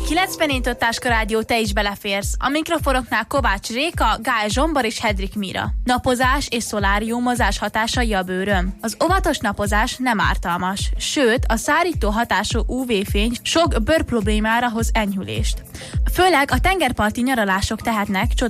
94 Táska Rádió, te is beleférsz. A mikrofonoknál Kovács Réka, Gál Zsombor és Hedrik Mira. Napozás és szoláriumozás hatásai a bőrön. Az óvatos napozás nem ártalmas, sőt a szárító hatású UV-fény sok bőrproblémára hoz enyhülést. Főleg a tengerparti nyaralások tehetnek